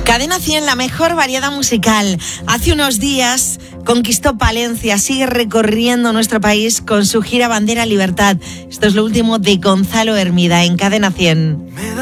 Cadena 100, la mejor variedad musical. Hace unos días conquistó Palencia, sigue recorriendo nuestro país con su gira Bandera Libertad. Esto es lo último de Gonzalo Hermida en Cadena 100.